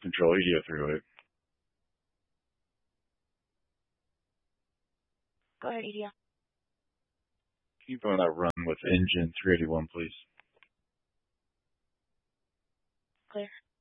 Control EDO 308. Go ahead, EDO. Keep on that run with engine 381, please. Clear.